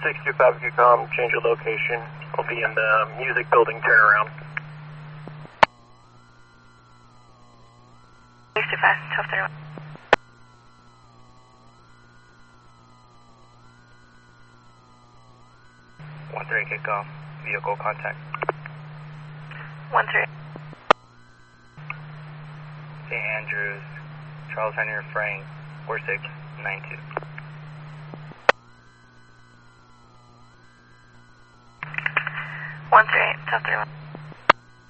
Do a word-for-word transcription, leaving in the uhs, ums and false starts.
six two five Q COM, change your location. We'll be in the music building turnaround. six two five, twelve thirty-one. one three kickoff, vehicle contact. one three. Saint Andrews, Charles Henry Frank, four six nine two. one three eight, twelve thirty-one.